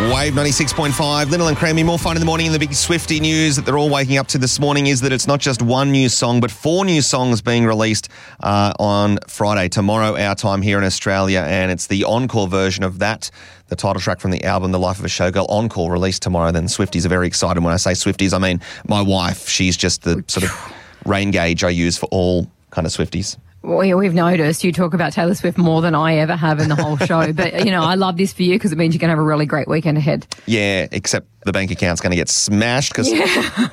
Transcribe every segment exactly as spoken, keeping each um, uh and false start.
Wave ninety-six point five, Lyndall and Crammy, more fun in the morning. And the big Swiftie news that they're all waking up to this morning is that it's not just one new song, but four new songs being released uh, on Friday, tomorrow, our time here in Australia. And it's the encore version of that, the title track from the album, The Life of a Showgirl, encore, released tomorrow. Then Swifties are very excited. When I say Swifties, I mean my wife. She's just the sort of rain gauge I use for all kind of Swifties. We, we've noticed you talk about Taylor Swift more than I ever have in the whole show. But, you know, I love this for you because it means you can have a really great weekend ahead. Yeah, except the bank account's going to get smashed because Yeah.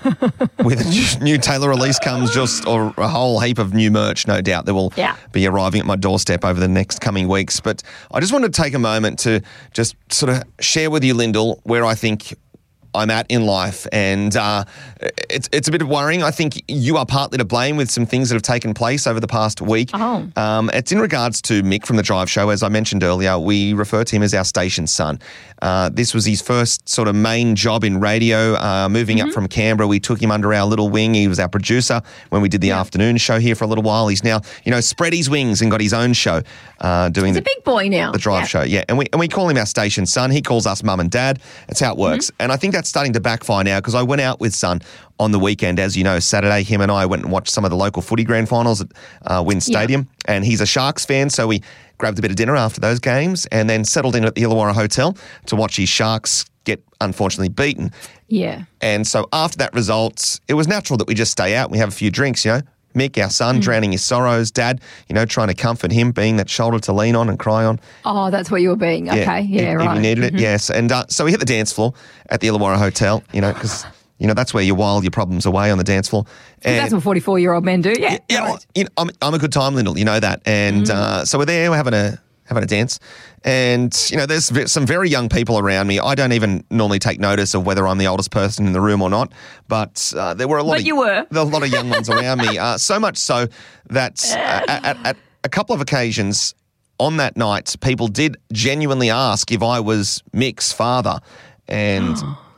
with a new Taylor release comes just or a whole heap of new merch, no doubt, that will Yeah. be arriving at my doorstep over the next coming weeks. But I just wanted to take a moment to just sort of share with you, Lyndall, where I think I'm at in life, and uh, it's it's a bit of worrying. I think you are partly to blame with some things that have taken place over the past week. Oh. Um, it's in regards to Mick from The Drive Show. As I mentioned earlier, we refer to him as our station son. Uh, this was his first sort of main job in radio. Uh, moving Mm-hmm. up from Canberra, we took him under our little wing. He was our producer when we did the Yeah. afternoon show here for a little while. He's now, you know, spread his wings and got his own show uh, doing He's the a big boy now. the Drive Yeah. Show, yeah. And we and we call him our station son. He calls us mum and dad. That's how it works. Mm-hmm. And I think that's starting to backfire now because I went out with son on the weekend, as you know, Saturday. Him and I went and watched some of the local footy grand finals at uh, Wynn Stadium. And he's a Sharks fan, so we grabbed a bit of dinner after those games and then settled in at the Illawarra Hotel to watch his Sharks get unfortunately beaten. Yeah. And so after that result, it was natural that we just stay out and we have a few drinks, you know. Mick, our son, Mm. drowning his sorrows. Dad, you know, trying to comfort him, being that shoulder to lean on and cry on. Oh, that's what you were being. Okay. Yeah, if, right. If you needed Mhm. it, yes. And uh, so we hit the dance floor at the Illawarra Hotel, you know, because, you know, that's where you while your problems away on the dance floor. And That's what forty-four-year-old men do. Yeah. yeah, right. well, you know, I'm, I'm a good time, Lyndall, you know that. And Mm. uh, so we're there, we're having a having a dance. And, you know, there's ve- some very young people around me. I don't even normally take notice of whether I'm the oldest person in the room or not. But uh, there were a lot But of you were. there were a lot of young ones around me. Uh, so much so that uh, at, at, at a couple of occasions on that night, people did genuinely ask if I was Mick's father. And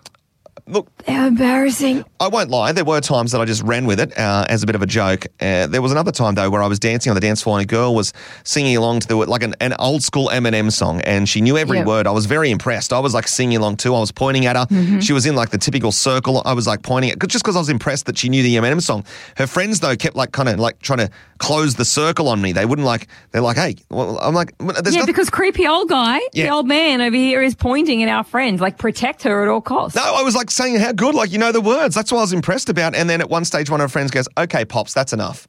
look, How embarrassing. I won't lie, there were times that I just ran with it uh, as a bit of a joke. Uh, there was another time, though, where I was dancing on the dance floor and a girl was singing along to the, like an, an old school Eminem song, and she knew every Yep. word. I was very impressed. I was like singing along too. I was pointing at her. Mm-hmm. She was in like the typical circle. I was like pointing at, just because I was impressed that she knew the Eminem song. Her friends, though, kept like kind of like trying to close the circle on me. They wouldn't like, they're like, hey, well, I'm like, there's Yeah, nothing. because creepy old guy, Yeah. the old man over here is pointing at our friends, like protect her at all costs. No, I was like saying how good, like you know the words. That's what I was impressed about. And then at one stage, one of her friends goes, "Okay, Pops, that's enough."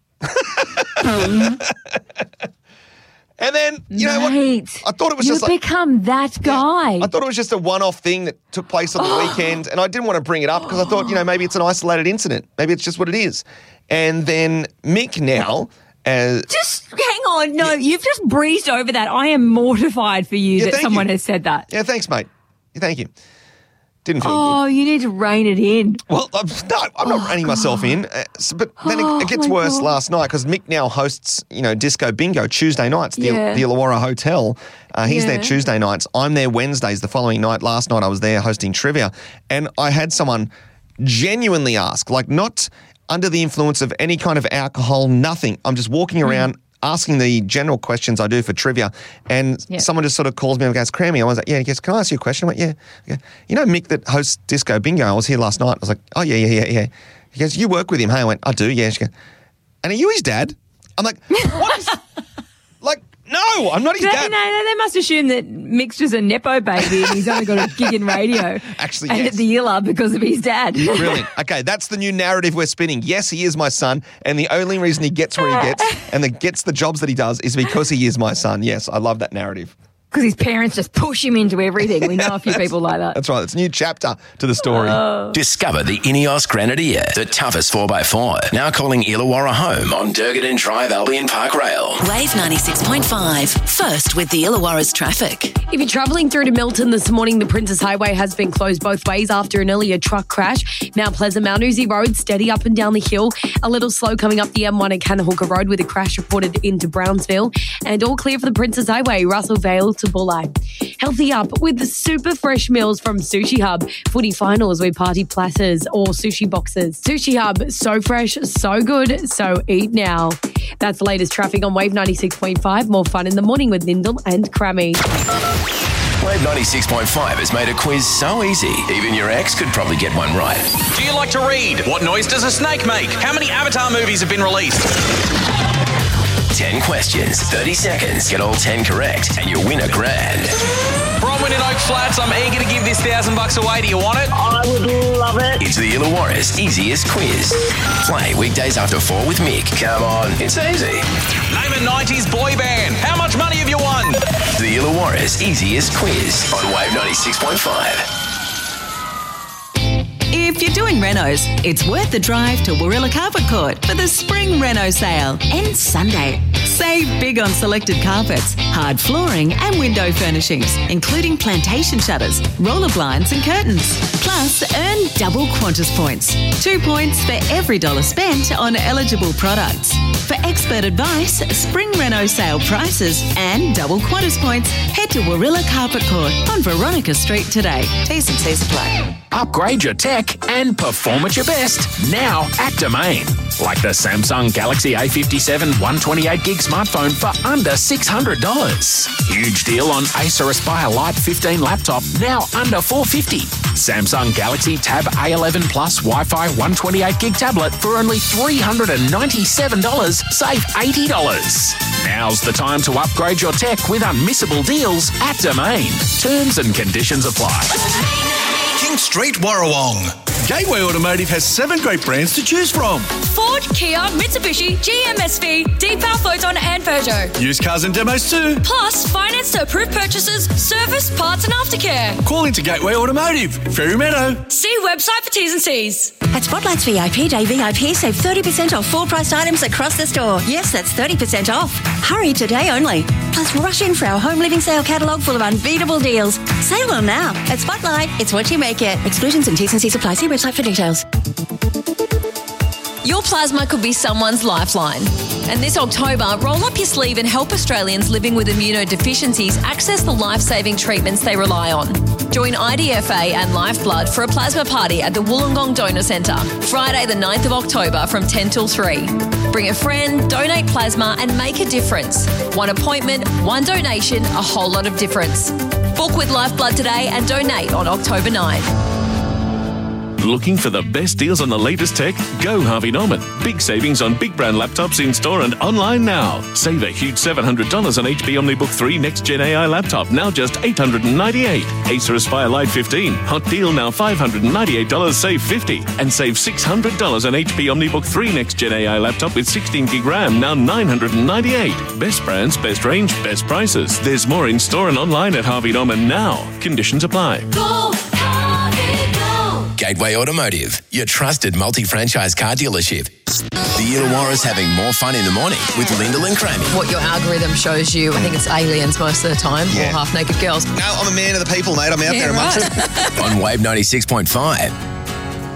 And then, you know what? Mate, I thought it was you just like become that guy. I thought it was just a one-off thing that took place on the weekend, and I didn't want to bring it up because I thought, you know, maybe it's an isolated incident. Maybe it's just what it is. And then Mick now, as Just hang on. No, you've just breezed over that. I am mortified for you Yeah, that thank someone you. has said that. yeah, thanks, mate. Yeah, thank you. Didn't feel good. Oh, you need to rein it in. Well, I'm, no, I'm not reining myself in. Uh, so- but then it, it gets Oh, my worse God. last night because Mick now hosts, you know, Disco Bingo Tuesday nights, the, Yeah. the Illawarra Hotel. Uh, he's there Yeah. Tuesday nights. I'm there Wednesdays the following night. Last night I was there hosting trivia. And I had someone genuinely ask, like not under the influence of any kind of alcohol, nothing. I'm just walking Mm. around asking the general questions I do for trivia, and Yeah. someone just sort of calls me and goes, "Crammy." I was like, "Yeah." He goes, "Can I ask you a question?" I went, "Yeah." Okay. You know Mick that hosts Disco Bingo? I was here last night. I was like, "Oh, yeah, yeah, yeah, yeah." He goes, "You work with him, hey?" I went, "I do, yeah." She goes, "And are you his dad?" I'm like, "What is..." Like, no, I'm not his They, dad. no, no, they must assume that Mick's just a Nepo baby and he's only got a gig in radio. Actually, and yes. at the Illa because of his dad. Brilliant. Okay, that's the new narrative we're spinning. Yes, he is my son, and the only reason he gets where he gets and that gets the jobs that he does is because he is my son. Yes, I love that narrative. Because his parents just push him into everything. We know a few people like that. That's right. It's a new chapter to the story. Discover the Ineos Grenadier, the toughest four by four. Now calling Illawarra home on Durgadin Drive, Albion Park Rail. Wave ninety-six point five. First with the Illawarra's traffic. If you're travelling through to Milton this morning, the Princess Highway has been closed both ways after an earlier truck crash. Mount Pleasant, Mount Uzi Road, steady up and down the hill. A little slow coming up the M one at Kanahooka Road with a crash reported into Brownsville. And all clear for the Princess Highway, Russell Vale to Bulli. Healthy up with the super fresh meals from Sushi Hub. Footy finals with party platters or sushi boxes. Sushi Hub, so fresh, so good, so eat now. That's the latest traffic on Wave ninety-six point five. More fun in the morning with Lyndall and Crammy. Wave ninety-six point five has made a quiz so easy, even your ex could probably get one right. Do you like to read? What noise does a snake make? How many Avatar movies have been released? ten questions, thirty seconds. Get all ten correct and you win a grand. Bronwyn in Oak Flats, I'm eager to give this thousand bucks away. Do you want it? I would love it. It's the Illawarra's easiest quiz. Play weekdays after four with Mick. Come on, it's easy. Name a nineties boy band. How much money have you won? The Illawarra's easiest quiz on Wave ninety-six point five. If you're doing renos, it's worth the drive to Warilla Carpet Court for the Spring Reno Sale. Ends Sunday. Save big on selected carpets, hard flooring and window furnishings, including plantation shutters, roller blinds and curtains. Plus, earn double Qantas points. Two points for every dollar spent on eligible products. For expert advice, Spring Reno Sale prices and double Qantas points, head to Warilla Carpet Court on Veronica Street today. T's and C's apply. Upgrade your tech and perform at your best now at Domain. Like the Samsung Galaxy A fifty-seven one twenty-eight gig smartphone for under six hundred dollars. Huge deal on Acer Aspire Lite fifteen laptop, now under four hundred fifty dollars. Samsung Galaxy Tab A eleven Plus Wi-Fi one twenty-eight gig tablet for only three hundred ninety-seven dollars, save eighty dollars. Now's the time to upgrade your tech with unmissable deals at Domain. Terms and conditions apply. King Street, Warrawong. Gateway Automotive has seven great brands to choose from. Ford, Kia, Mitsubishi, G M S V, Deepal, Photon and Peugeot. Used cars and demos too. Plus, finance to approved purchases, service, parts and aftercare. Call into Gateway Automotive, Ferry Meadow. See website for T's and C's. At Spotlight's V I P Day V I P, save thirty percent off full priced items across the store. Yes, that's thirty percent off. Hurry today only. Plus, rush in for our home living sale catalogue full of unbeatable deals. Save on now. At Spotlight, it's what you make it. Exclusions and T's and C's apply. See website for details. Your plasma could be someone's lifeline. And this October, roll up your sleeve and help Australians living with immunodeficiencies access the life-saving treatments they rely on. Join I D F A and Lifeblood for a plasma party at the Wollongong Donor Centre, Friday the ninth of October from ten till three. Bring a friend, donate plasma and make a difference. One appointment, one donation, a whole lot of difference. Book with Lifeblood today and donate on October ninth. Looking for the best deals on the latest tech? Go Harvey Norman. Big savings on big brand laptops in store and online now. Save a huge seven hundred dollars on H P OmniBook three Next Gen A I laptop, now just eight hundred ninety-eight dollars. Acer Aspire Lite fifteen, hot deal now five hundred ninety-eight dollars, save fifty dollars. And save six hundred dollars on H P OmniBook three Next Gen A I laptop with sixteen gig RAM, now nine hundred ninety-eight dollars. Best brands, best range, best prices. There's more in store and online at Harvey Norman now. Conditions apply. Go! Gateway Automotive, your trusted multi-franchise car dealership. The Illawarra's having more fun in the morning with Lyndall and Crammy. What your algorithm shows you, I think it's aliens most of the time, Yeah. or half-naked girls. No, I'm a man of the people, mate. I'm out Yeah, there amongst right. them. On Wave ninety-six point five.